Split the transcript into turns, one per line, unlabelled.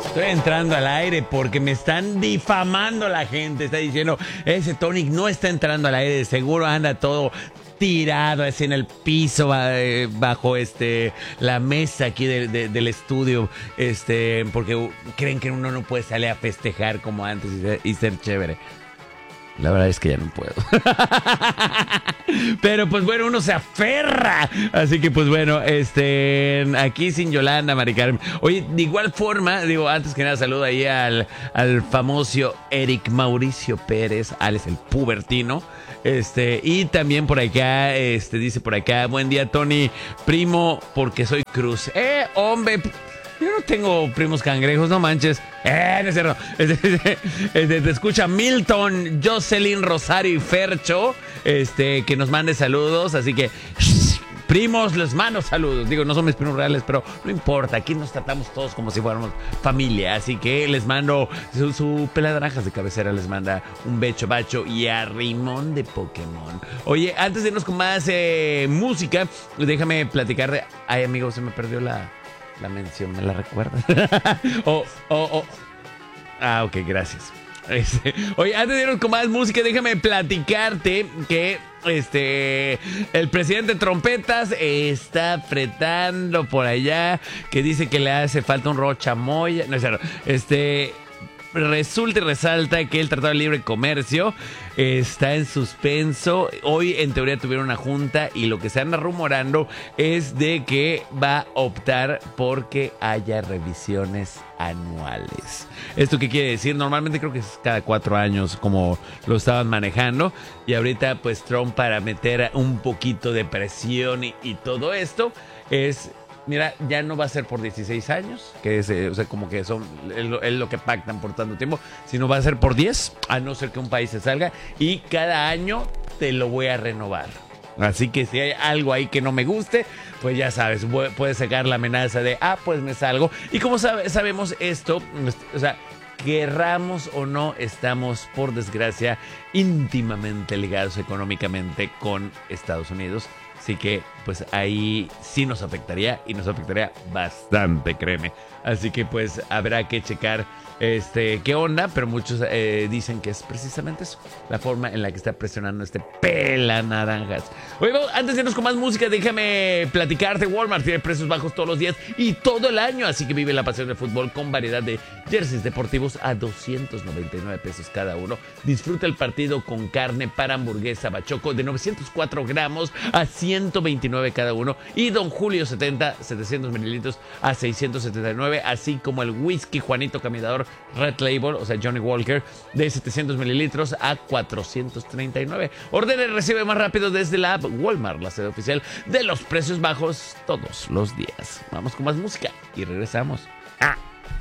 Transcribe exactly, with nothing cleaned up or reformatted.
Estoy entrando al aire porque me están difamando la gente. Está diciendo, ese Tonic no está entrando al aire. Seguro anda todo tirado así en el piso bajo este la mesa aquí de, de, del estudio, este porque creen que uno no puede salir a festejar como antes y ser, y ser chévere. La verdad es que ya no puedo. Pero pues bueno, uno se aferra. Así que pues bueno, este aquí sin Yolanda, Mari Carmen. Oye, de igual forma, digo, antes que nada, saludo ahí al, al famoso Eric Mauricio Pérez, Alex el Pubertino. Este, y también por acá, este, dice por acá, buen día, Tony, primo, porque soy Cruz. Eh, hombre, yo no tengo primos cangrejos, no manches. Eh, no es cierto. Este, este, te escucha Milton, Jocelyn, Rosario y Fercho, este, que nos mande saludos, así que primos, les mando saludos. Digo, no son mis primos reales, pero no importa. Aquí nos tratamos todos como si fuéramos familia. Así que les mando su, su peladrajas de cabecera. Les manda un becho bacho y a Rimón de Pokémon. Oye, antes de irnos con más eh, música, déjame platicar de... Ay, amigo, se me perdió la, la mención. ¿Me la recuerdas? oh, oh, oh. Ah, ok, gracias. Este, oye, antes de irnos con más música, déjame platicarte que este el presidente Trompetas está apretando por allá, que dice que le hace falta un rochamoya. No es cierto. Este resulta y resalta que el Tratado de Libre Comercio está en suspenso. Hoy en teoría tuvieron una junta y lo que se anda rumorando es de que va a optar porque haya revisiones anuales. ¿Esto qué quiere decir? Normalmente creo que es cada cuatro años como lo estaban manejando, y ahorita pues Trump, para meter un poquito de presión y, y todo esto, es... Mira, ya no va a ser por dieciséis años, que es, eh, o sea, como que son es lo, es lo que pactan por tanto tiempo, sino va a ser por diez, a no ser que un país se salga, y cada año te lo voy a renovar. Así que si hay algo ahí que no me guste, pues ya sabes, puedes sacar la amenaza de, ah, pues me salgo. Y como sabe, sabemos esto, o sea, querramos o no, estamos, por desgracia, íntimamente ligados económicamente con Estados Unidos. Así que, pues ahí sí nos afectaría, y nos afectaría bastante, créeme. Así que, pues, habrá que checar este qué onda, pero muchos eh, dicen que es precisamente eso, la forma en la que está presionando este pela naranjas. Oye, antes de irnos con más música, déjame platicarte. Walmart tiene precios bajos todos los días y todo el año, así que vive la pasión del fútbol con variedad de jerseys deportivos a doscientos noventa y nueve pesos cada uno. Disfruta el partido con carne para hamburguesa bachoco de novecientos cuatro gramos a ciento veintinueve cada uno, y Don Julio setenta, setecientos mililitros a seiscientos setenta y nueve, así como el whisky Juanito Caminador Red Label, o sea Johnny Walker, de setecientos mililitros a cuatrocientos treinta y nueve. Ordena y recibe más rápido desde la app Walmart, la sede oficial de los precios bajos todos los días. Vamos con más música y regresamos. ¡Ah!